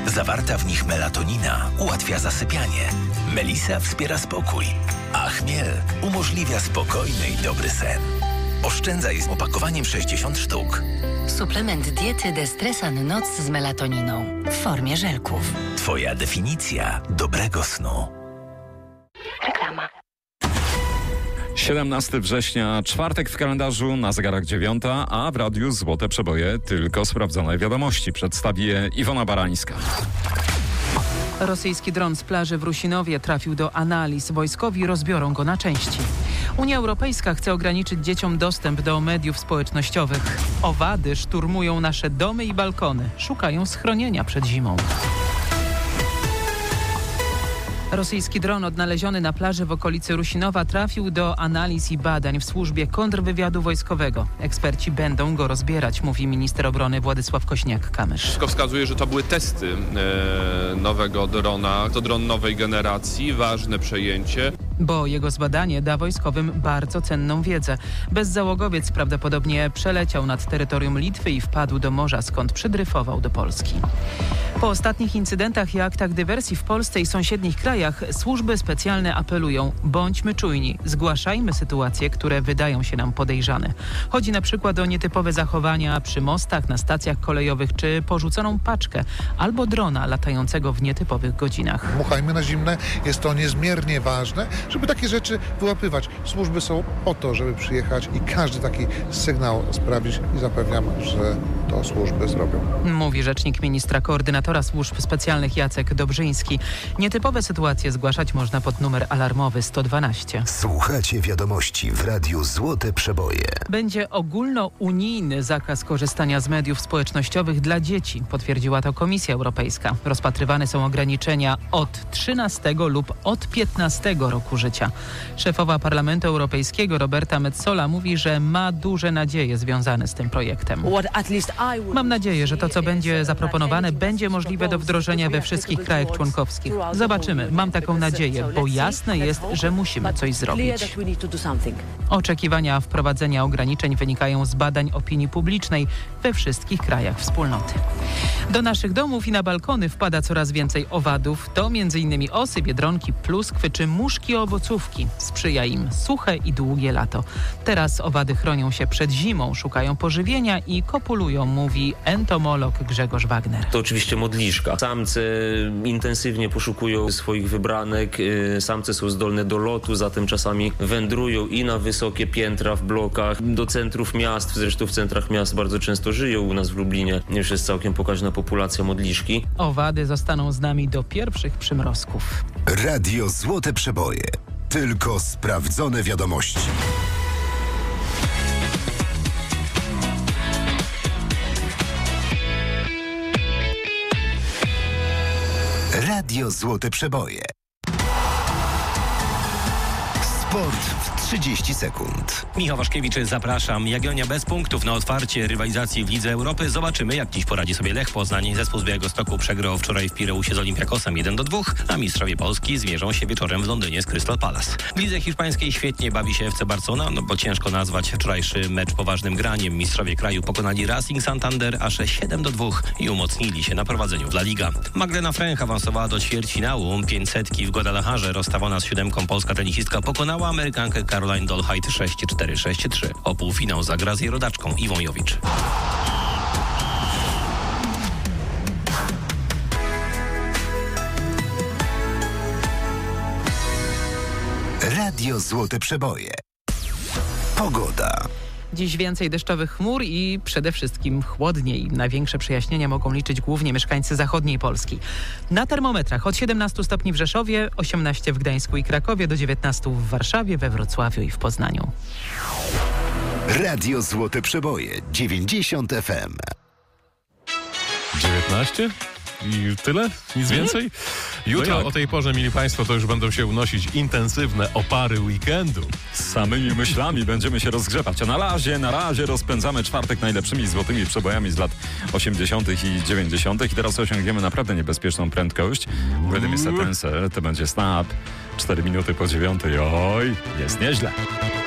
Zawarta w nich melatonina ułatwia zasypianie. Melisa wspiera spokój, a chmiel umożliwia spokojny i dobry sen. Oszczędzaj z opakowaniem 60 sztuk. Suplement diety Destresan Noc z melatoniną w formie żelków. Twoja definicja dobrego snu. Reklama. 17 września, czwartek w kalendarzu, na zegarach 9, a w radiu Złote Przeboje tylko sprawdzone wiadomości. Przedstawi je Iwona Barańska. Rosyjski dron z plaży w Rusinowie trafił do analiz. Wojskowi rozbiorą go na części. Unia Europejska chce ograniczyć dzieciom dostęp do mediów społecznościowych. Owady szturmują nasze domy i balkony. Szukają schronienia przed zimą. Rosyjski dron odnaleziony na plaży w okolicy Rusinowa trafił do analiz i badań w służbie kontrwywiadu wojskowego. Eksperci będą go rozbierać, mówi minister obrony Władysław Kośniak-Kamysz. Wszystko wskazuje, że to były testy nowego drona. To dron nowej generacji, ważne przejęcie. Bo jego zbadanie da wojskowym bardzo cenną wiedzę. Bezzałogowiec prawdopodobnie przeleciał nad terytorium Litwy i wpadł do morza, skąd przydryfował do Polski. Po ostatnich incydentach i aktach dywersji w Polsce i sąsiednich krajach służby specjalne apelują: bądźmy czujni, zgłaszajmy sytuacje, które wydają się nam podejrzane. Chodzi na przykład o nietypowe zachowania przy mostach, na stacjach kolejowych czy porzuconą paczkę albo drona latającego w nietypowych godzinach. Dmuchajmy na zimne, jest to niezmiernie ważne, żeby takie rzeczy wyłapywać. Służby są po to, żeby przyjechać i każdy taki sygnał sprawdzić i zapewniam, że to służby zrobią. Mówi rzecznik ministra koordynatora służb specjalnych Jacek Dobrzyński. Nietypowe sytuacje zgłaszać można pod numer alarmowy 112. Słuchacie wiadomości w radiu Złote Przeboje. Będzie ogólnounijny zakaz korzystania z mediów społecznościowych dla dzieci, potwierdziła to Komisja Europejska. Rozpatrywane są ograniczenia od 13 lub od 15 roku życia. Szefowa Parlamentu Europejskiego Roberta Metsola mówi, że ma duże nadzieje związane z tym projektem. Mam nadzieję, że to, co będzie zaproponowane, będzie możliwe do wdrożenia we wszystkich krajach członkowskich. Zobaczymy. Mam taką nadzieję, bo jasne jest, że musimy coś zrobić. Oczekiwania wprowadzenia ograniczeń wynikają z badań opinii publicznej we wszystkich krajach wspólnoty. Do naszych domów i na balkony wpada coraz więcej owadów. To m.in. osy, biedronki, pluskwy czy muszki owocówki. Sprzyja im suche i długie lato. Teraz owady chronią się przed zimą, szukają pożywienia i kopulują, mówi entomolog Grzegorz Wagner. To oczywiście modliszka. Samce intensywnie poszukują swoich wybranek. Samce są zdolne do lotu, zatem czasami wędrują i na wysokie piętra w blokach, do centrów miast. Zresztą w centrach miast bardzo często żyją. U nas w Lublinie już jest całkiem pokaźna populacja modliszki. Owady zostaną z nami do pierwszych przymrozków. Radio Złote Przeboje. Tylko sprawdzone wiadomości. Radio Złote Przeboje. Sport w 30 sekund. Michał Waszkiewicz, zapraszam. Jagiellonia bez punktów na otwarcie rywalizacji w Lidze Europy. Zobaczymy, jak dziś poradzi sobie Lech Poznań. Zespół z Białegostoku przegrał wczoraj w Pireusie z Olympiakosem 1-2, a mistrzowie Polski zmierzą się wieczorem w Londynie z Crystal Palace. W lidze hiszpańskiej świetnie bawi się FC Barcelona, bo ciężko nazwać wczorajszy mecz poważnym graniem. Mistrzowie kraju pokonali Racing Santander aż 7-2 i umocnili się na prowadzeniu w La Liga. Magdalena Fręch awansowała do ćwierćfinału. 500 w Guadalajarze rozstawana z 7 polska tenisistka pokonała Amerykankę Caroline Dolhait 6-4, 6-3. O półfinał zagra z jej rodaczką Iwą Jowicz. Radio Złote Przeboje. Pogoda. Dziś więcej deszczowych chmur i przede wszystkim chłodniej. Największe przejaśnienia mogą liczyć głównie mieszkańcy zachodniej Polski. Na termometrach od 17 stopni w Rzeszowie, 18 w Gdańsku i Krakowie, do 19 w Warszawie, we Wrocławiu i w Poznaniu. Radio Złote Przeboje 90 FM. 19? I tyle? Nic więcej? Jutro o tej porze, mili Państwo, to już będą się unosić intensywne opary weekendu. Z samymi myślami będziemy się rozgrzewać. A na razie rozpędzamy czwartek najlepszymi złotymi przebojami z lat 80. i 90. I teraz osiągniemy naprawdę niebezpieczną prędkość. Gdy mi se to będzie snap. 4 minuty po 9. Oj, jest nieźle.